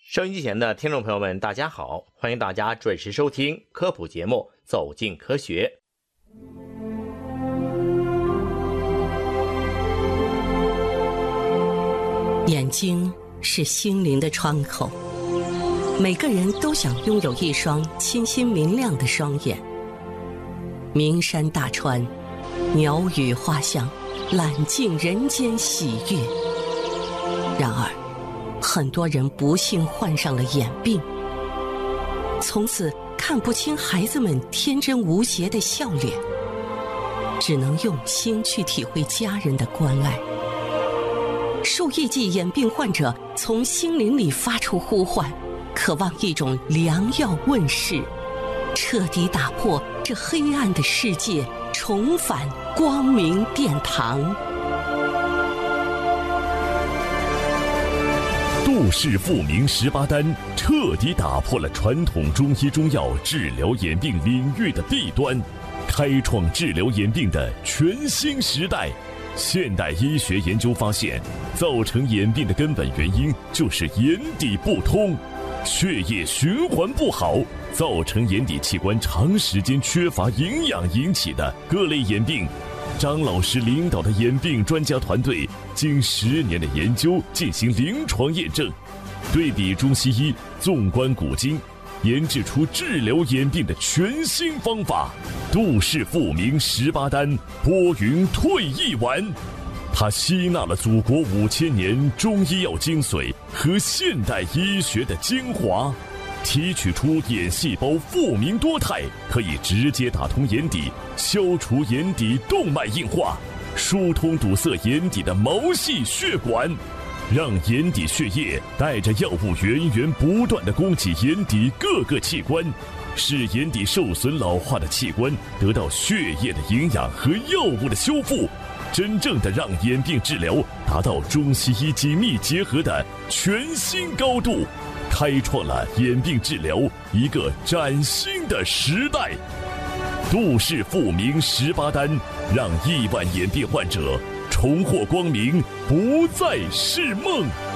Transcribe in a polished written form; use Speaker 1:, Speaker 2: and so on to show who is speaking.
Speaker 1: 收音机前的听众朋友们，大家好，欢迎大家准时收听科普节目《走进科学》。
Speaker 2: 眼睛是心灵的窗口，每个人都想拥有一双清新明亮的双眼。名山大川，鸟语花香，揽尽人间喜悦。然而，很多人不幸患上了眼病，从此看不清孩子们天真无邪的笑脸，只能用心去体会家人的关爱。数亿计眼病患者从心灵里发出呼唤，渴望一种良药问世，彻底打破这黑暗的世界，重返光明殿堂。
Speaker 3: 杜氏复明18丹彻底打破了传统中医中药治疗眼病领域的弊端，开创治疗眼病的全新时代。现代医学研究发现，造成眼病的根本原因就是眼底不通，血液循环不好，造成眼底器官长时间缺乏营养引起的各类眼病。张老师领导的眼病专家团队经10年的研究进行临床验证，对比中西医，纵观古今，研制出治疗眼病的全新方法——杜氏复明18丹拨云退翳丸。它吸纳了祖国5000年中医药精髓和现代医学的精华，提取出眼细胞复明多肽，可以直接打通眼底，消除眼底动脉硬化，疏通堵塞眼底的毛细血管，让眼底血液带着药物源源不断地供给眼底各个器官，使眼底受损老化的器官得到血液的营养和药物的修复，真正的让眼病治疗达到中西医紧密结合的全新高度，开创了眼病治疗一个崭新的时代。杜氏复明18丹让亿万眼病患者重获光明，不再是梦。